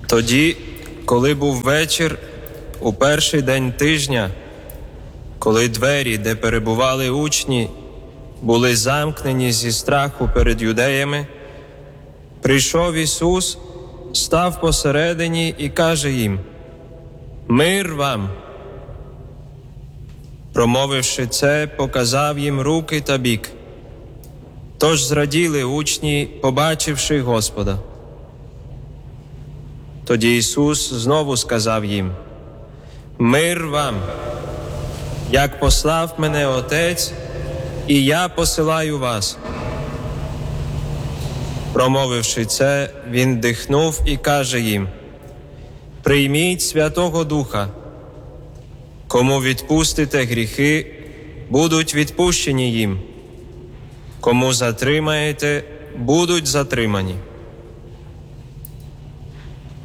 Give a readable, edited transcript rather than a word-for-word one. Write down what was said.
Тоді, коли був вечір, у перший день тижня, коли двері, де перебували учні, були замкнені зі страху перед юдеями, прийшов Ісус, став посередині і каже їм: «Мир вам!» Промовивши це, показав їм руки та бік. Тож зраділи учні, побачивши Господа. Тоді Ісус знову сказав їм: «Мир вам! Як послав мене Отець, і я посилаю вас». Промовивши це, Він дихнув і каже їм: «Прийміть Святого Духа. Кому відпустите гріхи, будуть відпущені їм. Кому затримаєте, будуть затримані».